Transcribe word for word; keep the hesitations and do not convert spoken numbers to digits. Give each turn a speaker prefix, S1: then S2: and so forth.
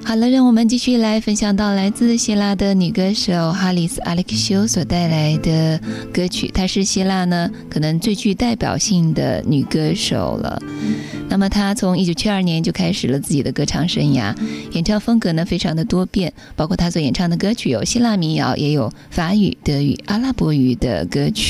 S1: 好了，让我们继续来分享到来自希腊的女歌手哈里斯·阿列克修所带来的歌曲。她是希腊呢可能最具代表性的女歌手了。那么她从一九七二年就开始了自己的歌唱生涯，演唱风格呢非常的多变，包括她所演唱的歌曲有希腊民谣，也有法语、德语、阿拉伯语的歌曲。